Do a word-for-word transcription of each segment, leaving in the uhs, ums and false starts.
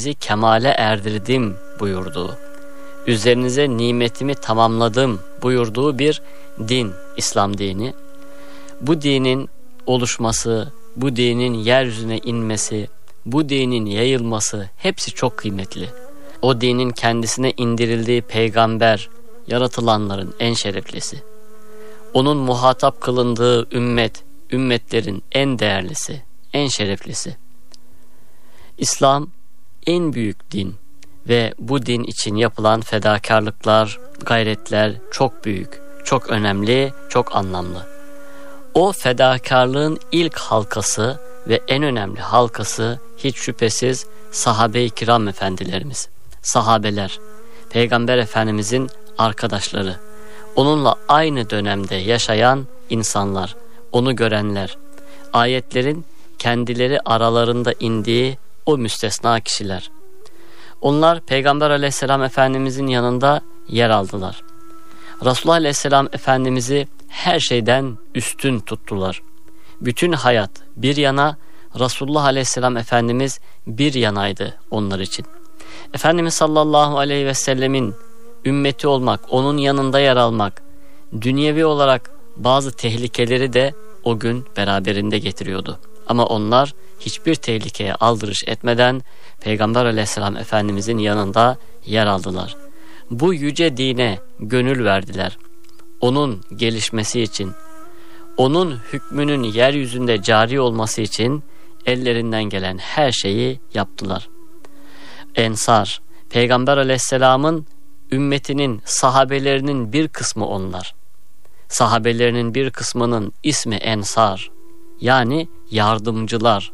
dininizi kemale erdirdim buyurduğu, üzerinize nimetimi tamamladım buyurduğu bir din, İslam dini. Bu dinin oluşması, bu dinin yeryüzüne inmesi, bu dinin yayılması hepsi çok kıymetli. O dinin kendisine indirildiği peygamber, yaratılanların en şereflisi. Onun muhatap kılındığı ümmet, ümmetlerin en değerlisi, en şereflisi. İslam en büyük din ve bu din için yapılan fedakarlıklar, gayretler çok büyük, çok önemli, çok anlamlı. O fedakarlığın ilk halkası ve en önemli halkası hiç şüphesiz sahabe-i kiram efendilerimiz, sahabeler, Peygamber Efendimizin arkadaşları, onunla aynı dönemde yaşayan insanlar, onu görenler, ayetlerin kendileri aralarında indiği o müstesna kişiler. Onlar Peygamber Aleyhisselam Efendimizin yanında yer aldılar. Resulullah Aleyhisselam Efendimiz'i her şeyden üstün tuttular. Bütün hayat bir yana, Resulullah Aleyhisselam Efendimiz bir yanaydı onlar için. Efendimiz sallallahu aleyhi ve sellemin ümmeti olmak, onun yanında yer almak, dünyevi olarak bazı tehlikeleri de o gün beraberinde getiriyordu. Ama onlar hiçbir tehlikeye aldırış etmeden Peygamber Aleyhisselam Efendimizin yanında yer aldılar. Bu yüce dine gönül verdiler. Onun gelişmesi için, onun hükmünün yeryüzünde cari olması için ellerinden gelen her şeyi yaptılar. Ensar, Peygamber Aleyhisselam'ın ümmetinin sahabelerinin bir kısmı onlar. Sahabelerinin bir kısmının ismi Ensar, yani yardımcılar.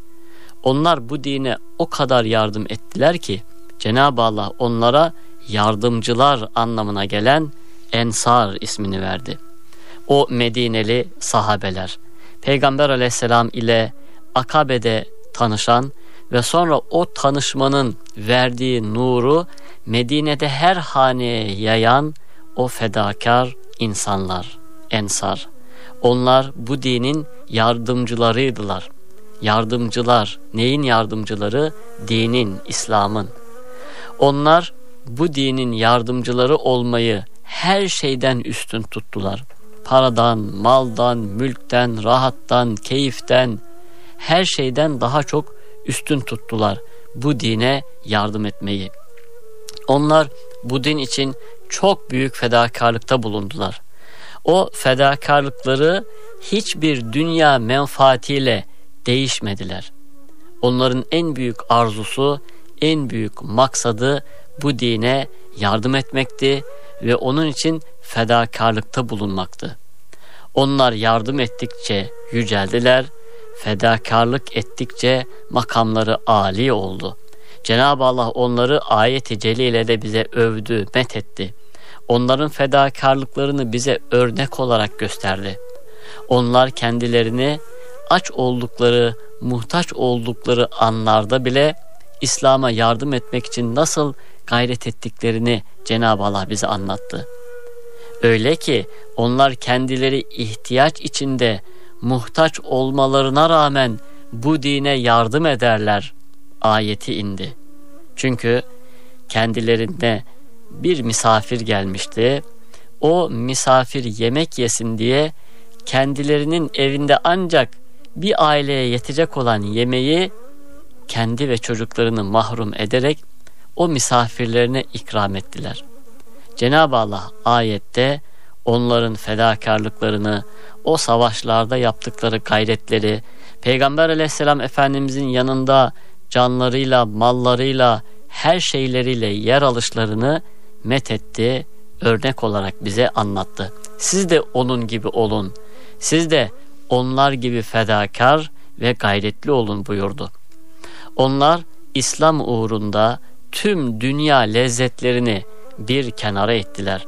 Onlar bu dine o kadar yardım ettiler ki Cenab-ı Allah onlara yardımcılar anlamına gelen Ensar ismini verdi. O Medineli sahabeler, Peygamber Aleyhisselam ile Akabe'de tanışan ve sonra o tanışmanın verdiği nuru Medine'de her haneye yayan o fedakar insanlar, Ensar. Onlar bu dinin yardımcılarıydılar. Yardımcılar, neyin yardımcıları? Dinin, İslam'ın. Onlar bu dinin yardımcıları olmayı her şeyden üstün tuttular. Paradan, maldan, mülkten, rahattan, keyiften, her şeyden daha çok üstün tuttular bu dine yardım etmeyi. Onlar bu din için çok büyük fedakarlıkta bulundular. O fedakarlıkları hiçbir dünya menfaatiyle değişmediler. Onların en büyük arzusu, en büyük maksadı bu dine yardım etmekti ve onun için fedakarlıkta bulunmaktı. Onlar yardım ettikçe yüceldiler, fedakarlık ettikçe makamları âli oldu. Cenab-ı Allah onları ayet-i celile de bize övdü, methetti. Onların fedakarlıklarını bize örnek olarak gösterdi. Onlar kendilerini aç oldukları, muhtaç oldukları anlarda bile İslam'a yardım etmek için nasıl gayret ettiklerini Cenab-ı Allah bize anlattı. Öyle ki onlar kendileri ihtiyaç içinde muhtaç olmalarına rağmen bu dine yardım ederler ayeti indi. Çünkü kendilerine bir misafir gelmişti. O misafir yemek yesin diye kendilerinin evinde ancak bir aileye yetecek olan yemeği kendi ve çocuklarını mahrum ederek o misafirlerine ikram ettiler. Cenab-ı Allah ayette onların fedakarlıklarını, o savaşlarda yaptıkları gayretleri, Peygamber Aleyhisselam Efendimizin yanında canlarıyla, mallarıyla, her şeyleriyle yer alışlarını methetti, örnek olarak bize anlattı. Siz de onun gibi olun, siz de onlar gibi fedakar ve gayretli olun buyurdu. Onlar İslam uğrunda tüm dünya lezzetlerini bir kenara ettiler.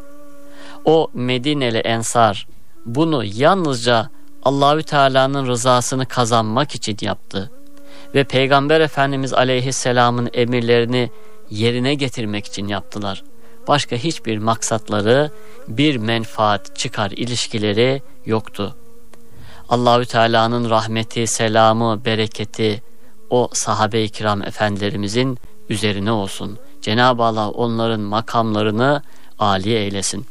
O Medineli Ensar bunu yalnızca Allahü Teala'nın rızasını kazanmak için yaptı ve Peygamber Efendimiz Aleyhisselam'ın emirlerini yerine getirmek için yaptılar. Başka hiçbir maksatları, bir menfaat çıkar ilişkileri yoktu. Allahü Teala'nın rahmeti, selamı, bereketi o sahabe-i kiram efendilerimizin üzerine olsun. Cenab-ı Allah onların makamlarını âli eylesin.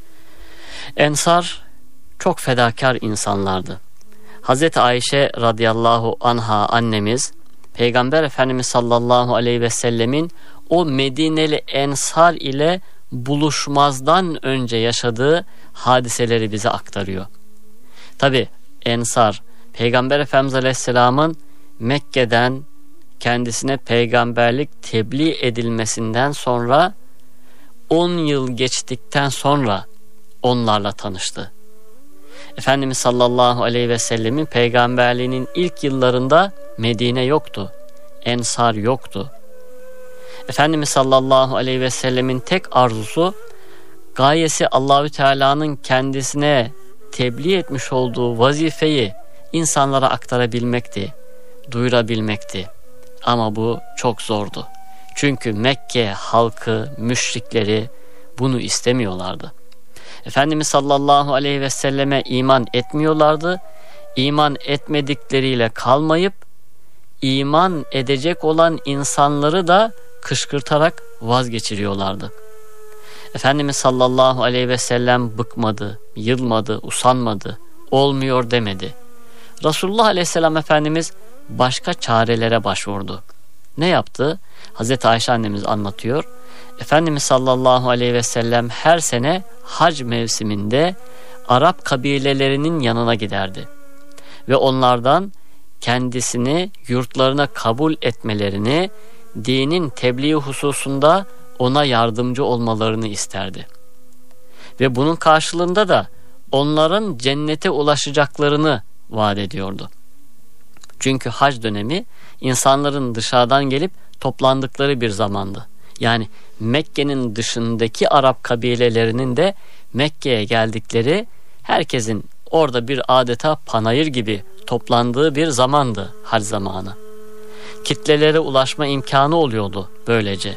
Ensar çok fedakar insanlardı. Hazreti Ayşe radıyallahu anha annemiz, Peygamber Efendimiz sallallahu aleyhi ve sellemin o Medineli Ensar ile buluşmazdan önce yaşadığı hadiseleri bize aktarıyor. Tabi Ensar, Peygamber Efendimiz aleyhisselamın Mekke'den kendisine peygamberlik tebliğ edilmesinden sonra on yıl geçtikten sonra onlarla tanıştı. Efendimiz sallallahu aleyhi ve sellemin peygamberliğinin ilk yıllarında Medine yoktu. Ensar yoktu. Efendimiz sallallahu aleyhi ve sellemin tek arzusu, gayesi Allahü Teala'nın kendisine tebliğ etmiş olduğu vazifeyi insanlara aktarabilmekti, duyurabilmekti. Ama bu çok zordu. Çünkü Mekke halkı, müşrikleri bunu istemiyorlardı. Efendimiz sallallahu aleyhi ve selleme iman etmiyorlardı. İman etmedikleriyle kalmayıp iman edecek olan insanları da kışkırtarak vazgeçiriyorlardı. Efendimiz sallallahu aleyhi ve sellem bıkmadı, yılmadı, usanmadı, olmuyor demedi. Resulullah aleyhisselam Efendimiz başka çarelere başvurdu. Ne yaptı? Hazreti Ayşe annemiz anlatıyor. Efendimiz sallallahu aleyhi ve sellem her sene hac mevsiminde Arap kabilelerinin yanına giderdi. Ve onlardan kendisini yurtlarına kabul etmelerini, dinin tebliği hususunda ona yardımcı olmalarını isterdi. Ve bunun karşılığında da onların cennete ulaşacaklarını vaat ediyordu. Çünkü hac dönemi insanların dışarıdan gelip toplandıkları bir zamandı. Yani Mekke'nin dışındaki Arap kabilelerinin de Mekke'ye geldikleri, herkesin orada bir adeta panayır gibi toplandığı bir zamandı hac zamanı. Kitlelere ulaşma imkanı oluyordu böylece.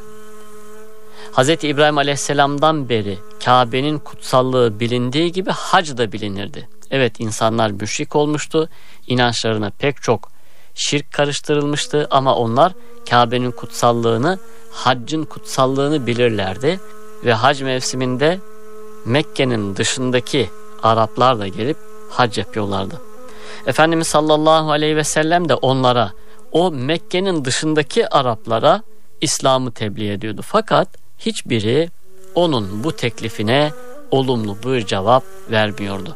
Hz. İbrahim Aleyhisselam'dan beri Kabe'nin kutsallığı bilindiği gibi hac da bilinirdi. Evet, insanlar müşrik olmuştu, inançlarına pek çok şirk karıştırılmıştı ama onlar Kabe'nin kutsallığını, haccın kutsallığını bilirlerdi ve hac mevsiminde Mekke'nin dışındaki Araplar da gelip hac yapıyorlardı. Efendimiz sallallahu aleyhi ve sellem de onlara, o Mekke'nin dışındaki Araplara İslam'ı tebliğ ediyordu. Fakat hiçbiri onun bu teklifine olumlu bir cevap vermiyordu.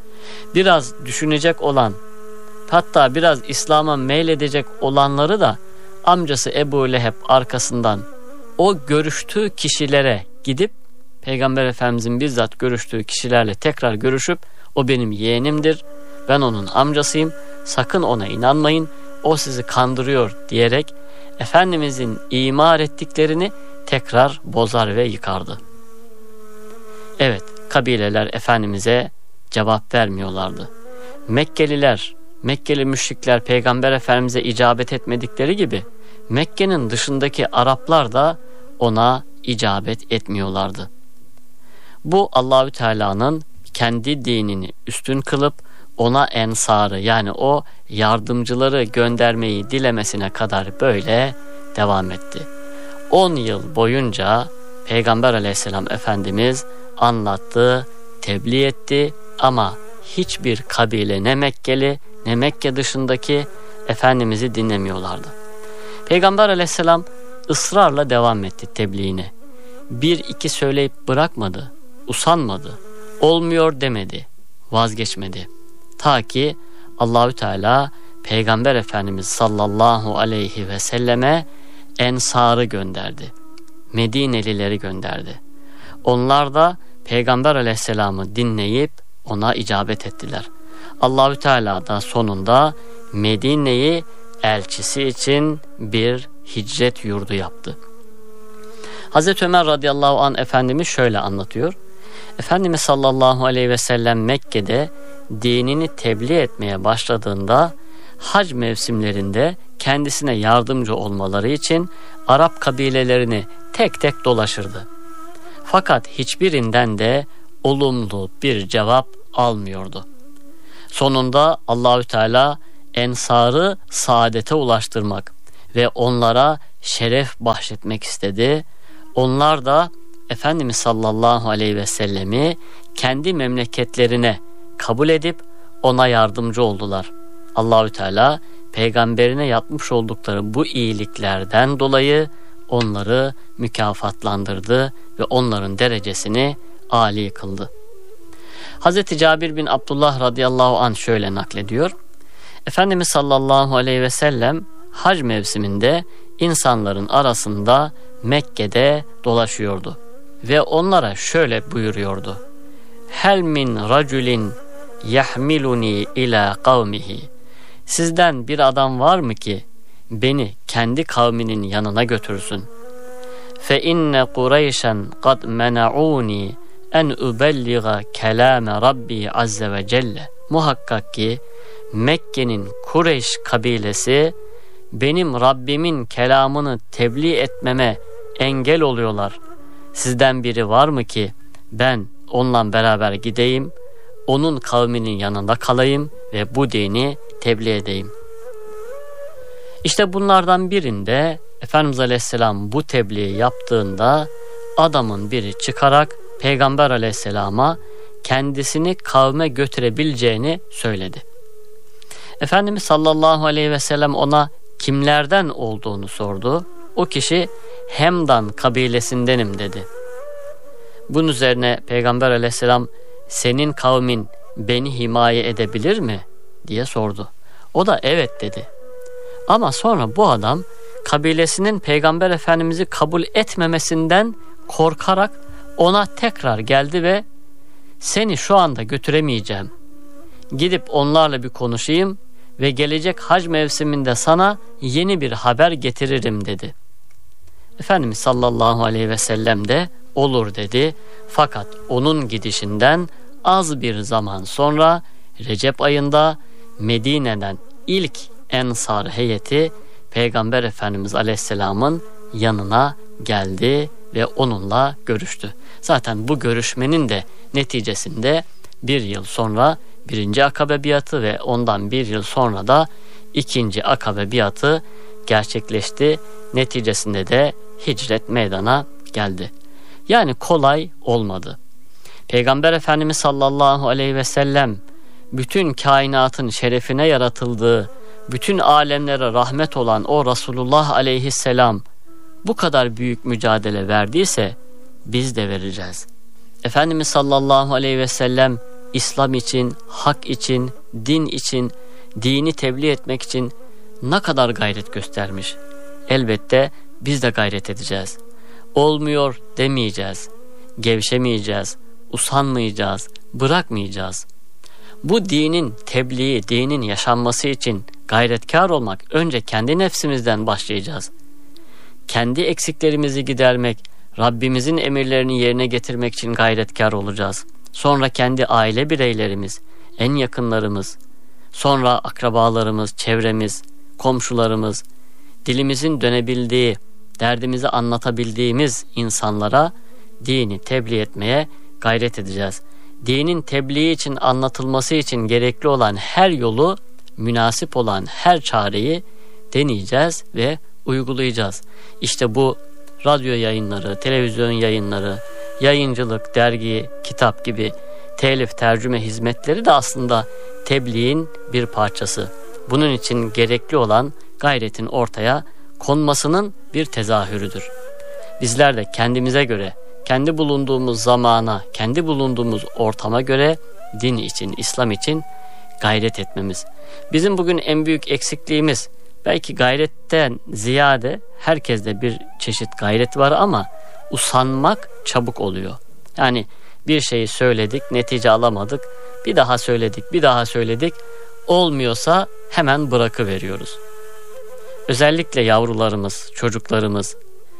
Biraz düşünecek olan, hatta biraz İslam'a meyledecek olanları da amcası Ebu Leheb arkasından o görüştüğü kişilere gidip Peygamber Efendimizin bizzat görüştüğü kişilerle tekrar görüşüp o benim yeğenimdir, ben onun amcasıyım, sakın ona inanmayın, o sizi kandırıyor diyerek Efendimizin imar ettiklerini tekrar bozar ve yıkardı. Evet, kabileler Efendimiz'e cevap vermiyorlardı. Mekkeliler, Mekkeli müşrikler Peygamber Efendimiz'e icabet etmedikleri gibi Mekke'nin dışındaki Araplar da ona icabet etmiyorlardı. Bu Allahü Teala'nın kendi dinini üstün kılıp ona ensarı, yani o yardımcıları göndermeyi dilemesine kadar böyle devam etti. on yıl boyunca Peygamber Aleyhisselam Efendimiz anlattı, tebliğ etti ama hiçbir kabile, ne Mekkeli ne Mekke dışındaki Efendimiz'i dinlemiyorlardı. Peygamber Aleyhisselam ısrarla devam etti tebliğine. Bir iki söyleyip bırakmadı, usanmadı, olmuyor demedi, vazgeçmedi. Ta ki Allahü Teala Peygamber Efendimiz sallallahu aleyhi ve selleme ensarı gönderdi. Medinelileri gönderdi. Onlar da Peygamber Aleyhisselam'ı dinleyip ona icabet ettiler. Allahü Teala da sonunda Medine'yi elçisi için bir hicret yurdu yaptı. Hazreti Ömer radıyallahu anh Efendimiz şöyle anlatıyor. Efendimiz sallallahu aleyhi ve sellem Mekke'de dinini tebliğ etmeye başladığında hac mevsimlerinde kendisine yardımcı olmaları için Arap kabilelerini tek tek dolaşırdı. Fakat hiçbirinden de olumlu bir cevap almıyordu. Sonunda Allahü Teala ensarı saadete ulaştırmak ve onlara şeref bahşetmek istedi. Onlar da Efendimiz sallallahu aleyhi ve sellemi kendi memleketlerine kabul edip ona yardımcı oldular. Allahü Teala peygamberine yapmış oldukları bu iyiliklerden dolayı onları mükafatlandırdı ve onların derecesini âli kıldı. Hazreti Cabir bin Abdullah radıyallahu anh şöyle naklediyor. Efendimiz sallallahu aleyhi ve sellem hac mevsiminde insanların arasında Mekke'de dolaşıyordu ve onlara şöyle buyuruyordu. Hel min raculin yahmiluni ila kavmihi. Sizden bir adam var mı ki beni kendi kavminin yanına götürsün? Fe inne Kureyşen kad mena'uni en ubelliga kelame Rabbi azze ve celle. Muhakkak ki Mekke'nin Kureyş kabilesi benim Rabbimin kelamını tebliğ etmeme engel oluyorlar. Sizden biri var mı ki ben onunla beraber gideyim, onun kavminin yanında kalayım ve bu dini tebliğ edeyim. İşte bunlardan birinde Efendimiz Aleyhisselam bu tebliği yaptığında adamın biri çıkarak Peygamber Aleyhisselam'a kendisini kavme götürebileceğini söyledi. Efendimiz sallallahu aleyhi ve sellem ona kimlerden olduğunu sordu. O kişi Hemdan kabilesindenim dedi. Bunun üzerine Peygamber Aleyhisselam senin kavmin beni himaye edebilir mi diye sordu. O da evet dedi. Ama sonra bu adam kabilesinin Peygamber Efendimiz'i kabul etmemesinden korkarak ona tekrar geldi ve seni şu anda götüremeyeceğim. Gidip onlarla bir konuşayım ve gelecek hac mevsiminde sana yeni bir haber getiririm dedi. Efendimiz sallallahu aleyhi ve sellem de olur dedi. Fakat onun gidişinden az bir zaman sonra Recep ayında Medine'den ilk Ensar heyeti Peygamber Efendimiz Aleyhisselam'ın yanına geldi ve onunla görüştü. Zaten bu görüşmenin de neticesinde bir yıl sonra birinci Akabe biatı ve ondan bir yıl sonra da ikinci Akabe biatı gerçekleşti. Neticesinde de hicret meydana geldi. Yani kolay olmadı. Peygamber Efendimiz sallallahu aleyhi ve sellem bütün kainatın şerefine yaratıldığı, bütün alemlere rahmet olan o Resulullah aleyhisselam bu kadar büyük mücadele verdiyse biz de vereceğiz. Efendimiz sallallahu aleyhi ve sellem İslam için, hak için, din için, dini tebliğ etmek için ne kadar gayret göstermiş. Elbette biz de gayret edeceğiz. Olmuyor demeyeceğiz. Gevşemeyeceğiz. Usanmayacağız. Bırakmayacağız. Bu dinin tebliği, dinin yaşanması için gayretkar olmak önce kendi nefsimizden başlayacağız. Kendi eksiklerimizi gidermek, Rabbimizin emirlerini yerine getirmek için gayretkar olacağız. Sonra kendi aile bireylerimiz, en yakınlarımız, sonra akrabalarımız, çevremiz, komşularımız, dilimizin dönebildiği, derdimizi anlatabildiğimiz insanlara dini tebliğ etmeye gayret edeceğiz. Dinin tebliği için, anlatılması için gerekli olan her yolu, münasip olan her çareyi deneyeceğiz ve uygulayacağız. İşte bu radyo yayınları, televizyon yayınları, yayıncılık, dergi, kitap gibi telif, tercüme hizmetleri de aslında tebliğin bir parçası. Bunun için gerekli olan gayretin ortaya konmasının bir tezahürüdür. Bizler de kendimize göre, kendi bulunduğumuz zamana, kendi bulunduğumuz ortama göre din için, İslam için gayret etmemiz. Bizim bugün en büyük eksikliğimiz belki gayretten ziyade herkeste bir çeşit gayret var ama usanmak çabuk oluyor. Yani bir şeyi söyledik, netice alamadık, bir daha söyledik, bir daha söyledik, olmuyorsa hemen bırakıveriyoruz. Özellikle yavrularımız, çocuklarımız,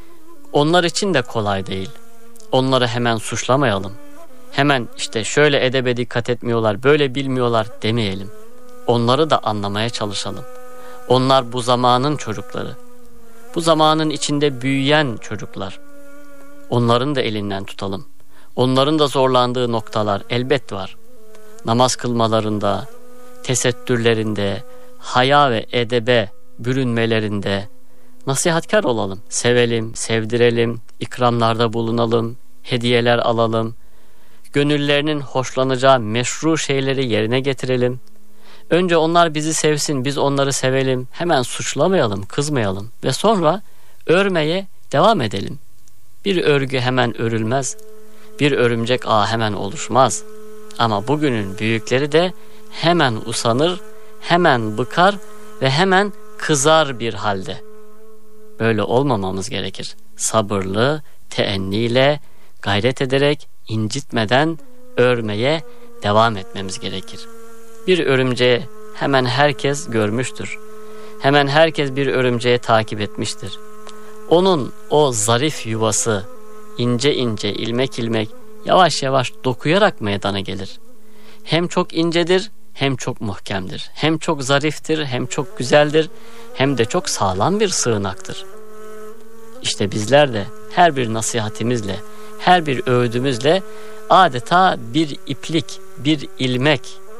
onlar için de kolay değil. Onları hemen suçlamayalım. Hemen işte şöyle edebe dikkat etmiyorlar, böyle bilmiyorlar demeyelim. Onları da anlamaya çalışalım. Onlar bu zamanın çocukları. Bu zamanın içinde büyüyen çocuklar. Onların da elinden tutalım. Onların da zorlandığı noktalar elbet var. Namaz kılmalarında, tesettürlerinde, haya ve edebe bürünmelerinde nasihatkar olalım. Sevelim, sevdirelim, ikramlarda bulunalım, hediyeler alalım. Gönüllerinin hoşlanacağı meşru şeyleri yerine getirelim. Önce onlar bizi sevsin, biz onları sevelim. Hemen suçlamayalım, kızmayalım ve sonra örmeye devam edelim. Bir örgü hemen örülmez, bir örümcek ağı hemen oluşmaz. Ama bugünün büyükleri de hemen usanır, hemen bıkar ve hemen kızar bir halde. Böyle olmamamız gerekir. Sabırlı, teenniyle, gayret ederek, incitmeden örmeye devam etmemiz gerekir. Bir örümceği hemen herkes görmüştür. Hemen herkes bir örümceği takip etmiştir. Onun o zarif yuvası ince ince, ilmek ilmek, yavaş yavaş dokuyarak meydana gelir. Hem çok incedir, hem çok muhkemdir. Hem çok zariftir, hem çok güzeldir, hem de çok sağlam bir sığınaktır. İşte bizler de her bir nasihatimizle, her bir öğüdümüzle adeta bir iplik, bir ilmek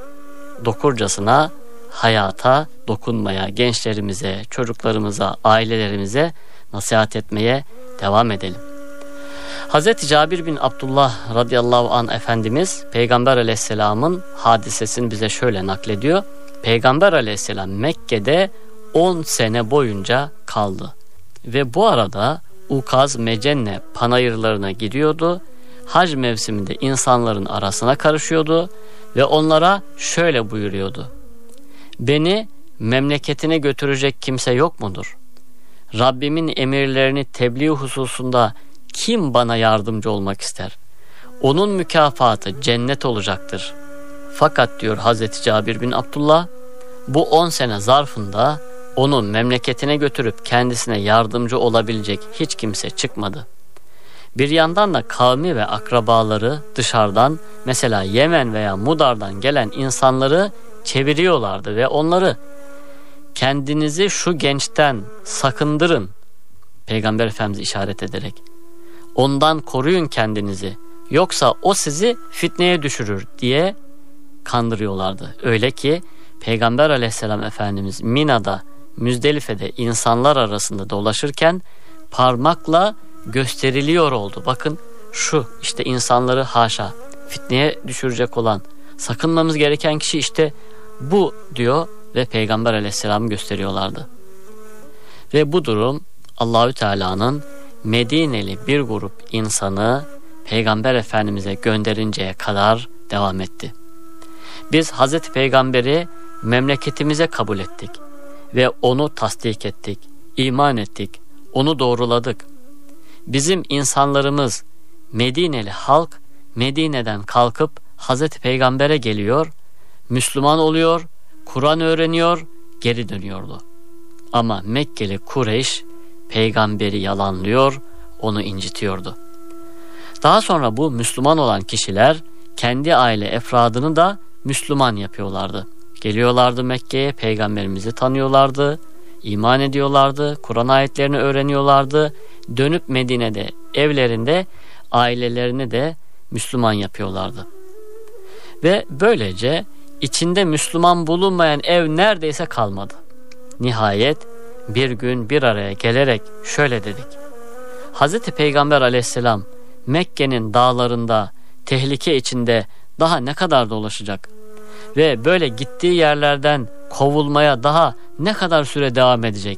dokurcasına hayata dokunmaya, gençlerimize, çocuklarımıza, ailelerimize nasihat etmeye devam edelim. Hazreti Cabir bin Abdullah radıyallahu anh Efendimiz Peygamber aleyhisselamın hadisesini bize şöyle naklediyor. Peygamber aleyhisselam Mekke'de on sene boyunca kaldı. Ve bu arada Ukaz, Mecenne panayırlarına gidiyordu. Hac mevsiminde insanların arasına karışıyordu ve onlara şöyle buyuruyordu. Beni memleketine götürecek kimse yok mudur? Rabbimin emirlerini tebliğ hususunda kim bana yardımcı olmak ister? Onun mükafatı cennet olacaktır. Fakat diyor Hazreti Cabir bin Abdullah, bu on sene zarfında onu memleketine götürüp kendisine yardımcı olabilecek hiç kimse çıkmadı. Bir yandan da kavmi ve akrabaları dışarıdan, mesela Yemen veya Mudar'dan gelen insanları çeviriyorlardı ve onları kendinizi şu gençten sakındırın, Peygamber Efendimiz işaret ederek, ondan koruyun kendinizi, yoksa o sizi fitneye düşürür diye kandırıyorlardı. Öyle ki Peygamber Aleyhisselam Efendimiz Mina'da, Müzdelife'de insanlar arasında dolaşırken parmakla gösteriliyor oldu. Bakın şu işte insanları haşa fitneye düşürecek olan, sakınmamız gereken kişi işte bu diyor ve Peygamber Aleyhisselam'ı gösteriyorlardı. Ve bu durum Allahü Teala'nın Medineli bir grup insanı Peygamber Efendimiz'e gönderinceye kadar devam etti. Biz Hazreti Peygamber'i memleketimize kabul ettik ve onu tasdik ettik, iman ettik, onu doğruladık. Bizim insanlarımız, Medineli halk Medine'den kalkıp Hazreti Peygamber'e geliyor, Müslüman oluyor, Kur'an öğreniyor, geri dönüyordu. Ama Mekkeli Kureyş Peygamberi yalanlıyor, onu incitiyordu. Daha sonra bu Müslüman olan kişiler kendi aile efradını da Müslüman yapıyorlardı. Geliyorlardı Mekke'ye, Peygamberimizi tanıyorlardı, iman ediyorlardı, Kur'an ayetlerini öğreniyorlardı. Dönüp Medine'de, evlerinde ailelerini de Müslüman yapıyorlardı. Ve böylece içinde Müslüman bulunmayan ev neredeyse kalmadı. Nihayet bir gün bir araya gelerek şöyle dedik. Hazreti Peygamber Aleyhisselam Mekke'nin dağlarında tehlike içinde daha ne kadar dolaşacak ve böyle gittiği yerlerden kovulmaya daha ne kadar süre devam edecek?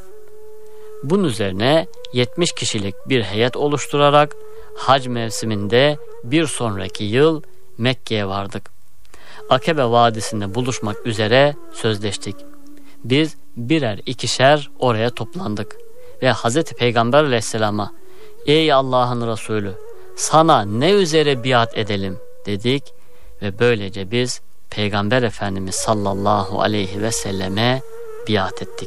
Bunun üzerine yetmiş kişilik bir heyet oluşturarak hac mevsiminde bir sonraki yıl Mekke'ye vardık. Akebe Vadisi'nde buluşmak üzere sözleştik. Biz birer ikişer oraya toplandık ve Hazreti Peygamber Aleyhisselam'a ey Allah'ın Resulü sana ne üzere biat edelim dedik ve böylece biz Peygamber Efendimiz sallallahu aleyhi ve selleme biat ettik.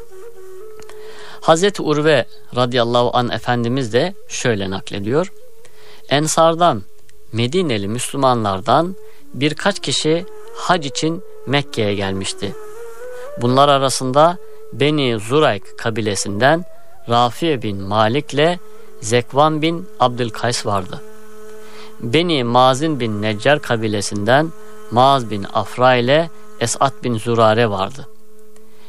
Hazreti Urve radıyallahu anh Efendimiz de şöyle naklediyor. Ensardan, Medineli Müslümanlardan birkaç kişi hac için Mekke'ye gelmişti. Bunlar arasında Beni Zurayk kabilesinden Rafi bin Malik ile Zekvan bin Abdülkays vardı. Beni Mazin bin Neccar kabilesinden Maaz bin Afra ile Esat bin Zurare vardı.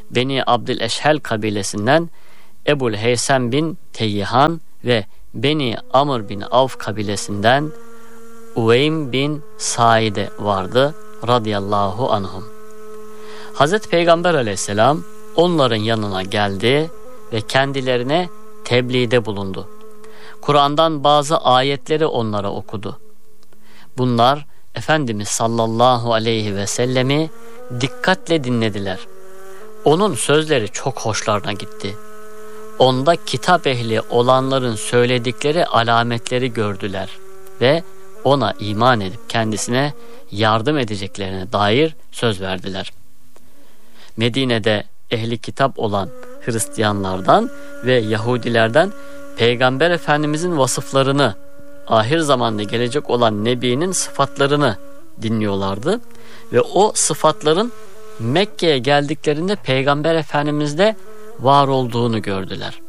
Beni Abdüleşhel kabilesinden Ebul Heysem bin Teyyihan ve Beni Amr bin Avf kabilesinden Uveym bin Saide vardı radıyallahu anhum. Hazreti Peygamber aleyhisselam onların yanına geldi ve kendilerine tebliğde bulundu. Kur'an'dan bazı ayetleri onlara okudu. Bunlar Efendimiz sallallahu aleyhi ve sellemi dikkatle dinlediler. Onun sözleri çok hoşlarına gitti. Onda kitap ehli olanların söyledikleri alametleri gördüler ve ona iman edip kendisine yardım edeceklerine dair söz verdiler. Medine'de ehli kitap olan Hristiyanlardan ve Yahudilerden Peygamber Efendimizin vasıflarını, ahir zamanda gelecek olan Nebi'nin sıfatlarını dinliyorlardı ve o sıfatların Mekke'ye geldiklerinde Peygamber Efendimiz'de var olduğunu gördüler.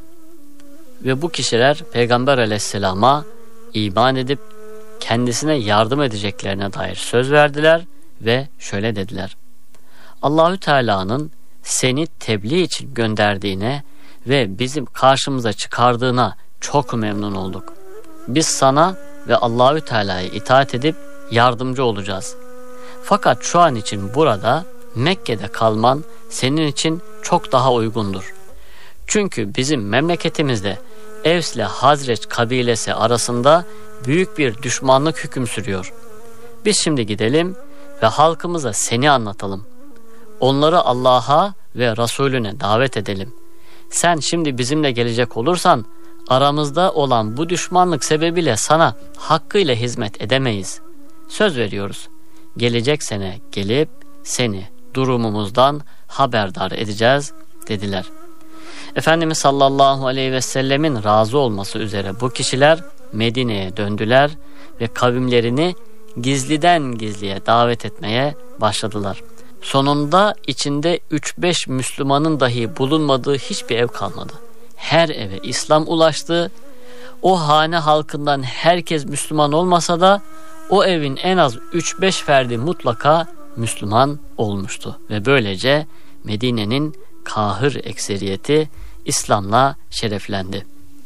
Ve bu kişiler Peygamber Aleyhisselam'a iman edip kendisine yardım edeceklerine dair söz verdiler ve şöyle dediler: Allahü Teala'nın seni tebliğ için gönderdiğine ve bizim karşımıza çıkardığına çok memnun olduk. Biz sana ve Allahü Teala'ya itaat edip yardımcı olacağız. Fakat şu an için burada Mekke'de kalman senin için çok daha uygundur. Çünkü bizim memleketimizde Evs ile Hazreç kabilesi arasında büyük bir düşmanlık hüküm sürüyor. Biz şimdi gidelim ve halkımıza seni anlatalım. Onları Allah'a ve Resulüne davet edelim. Sen şimdi bizimle gelecek olursan aramızda olan bu düşmanlık sebebiyle sana hakkıyla hizmet edemeyiz. Söz veriyoruz. Gelecek sene gelip seni durumumuzdan haberdar edeceğiz dediler. Efendimiz sallallahu aleyhi ve sellemin razı olması üzere bu kişiler Medine'ye döndüler ve kavimlerini gizliden gizliye davet etmeye başladılar. Sonunda içinde üç beş Müslümanın dahi bulunmadığı hiçbir ev kalmadı. Her eve İslam ulaştı. O hane halkından herkes Müslüman olmasa da o evin en az üç beş ferdi mutlaka Müslüman olmuştu. Ve böylece Medine'nin kahır ekseriyeti İslam'la şereflendi.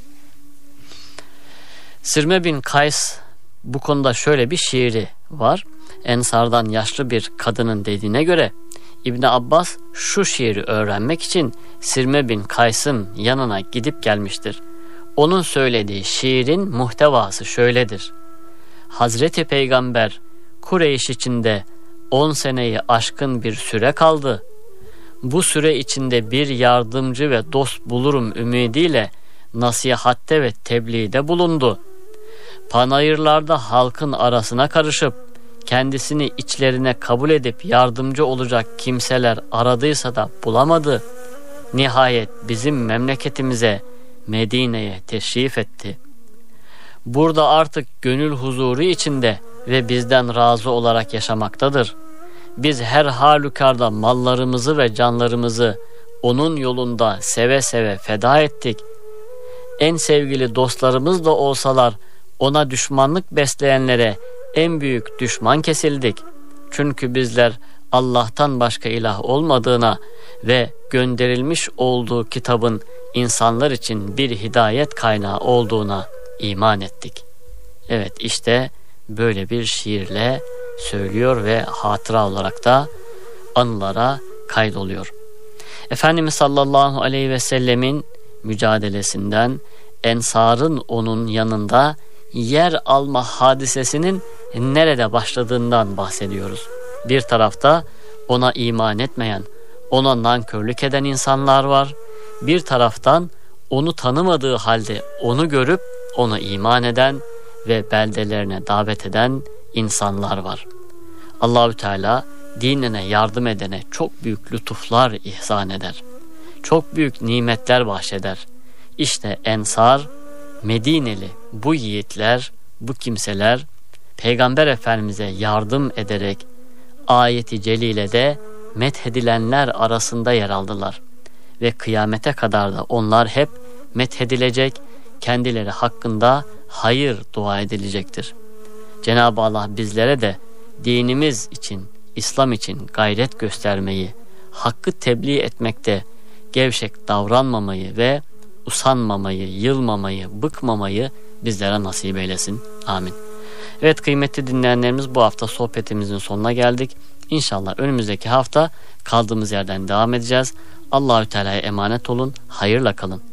Sirme bin Kays bu konuda şöyle bir şiiri var. Ensardan yaşlı bir kadının dediğine göre İbn Abbas şu şiiri öğrenmek için Sirme bin Kays'ın yanına gidip gelmiştir. Onun söylediği şiirin muhtevası şöyledir: Hazreti Peygamber Kureyş içinde on seneyi aşkın bir süre kaldı. Bu süre içinde bir yardımcı ve dost bulurum ümidiyle nasihatte ve tebliğde bulundu. Panayırlarda halkın arasına karışıp kendisini içlerine kabul edip yardımcı olacak kimseler aradıysa da bulamadı. Nihayet bizim memleketimize, Medine'ye teşrif etti. Burada artık gönül huzuru içinde ve bizden razı olarak yaşamaktadır. Biz her halükarda mallarımızı ve canlarımızı onun yolunda seve seve feda ettik. En sevgili dostlarımız da olsalar ona düşmanlık besleyenlere en büyük düşman kesildik. Çünkü bizler Allah'tan başka ilah olmadığına ve gönderilmiş olduğu kitabın insanlar için bir hidayet kaynağı olduğuna iman ettik. Evet, işte böyle bir şiirle söylüyor ve hatıra olarak da anılara kaydoluyor. Efendimiz sallallahu aleyhi ve sellemin mücadelesinden, Ensar'ın onun yanında yer alma hadisesinin nerede başladığından bahsediyoruz. Bir tarafta ona iman etmeyen, ona nankörlük eden insanlar var. Bir taraftan onu tanımadığı halde onu görüp ona iman eden ve beldelerine davet eden insanlar var. Allahü Teala dinine yardım edene çok büyük lütuflar ihsan eder. Çok büyük nimetler bahşeder. İşte Ensar, Medineli bu yiğitler, bu kimseler Peygamber Efendimiz'e yardım ederek ayeti celilede methedilenler arasında yer aldılar. Ve kıyamete kadar da onlar hep methedilecek, kendileri hakkında hayır dua edilecektir. Cenab-ı Allah bizlere de dinimiz için, İslam için gayret göstermeyi, hakkı tebliğ etmekte gevşek davranmamayı ve usanmamayı, yılmamayı, bıkmamayı bizlere nasip eylesin. Amin. Evet kıymetli dinleyenlerimiz, bu hafta sohbetimizin sonuna geldik. İnşallah önümüzdeki hafta kaldığımız yerden devam edeceğiz. Allahü Teala'ya emanet olun. Hayırla kalın.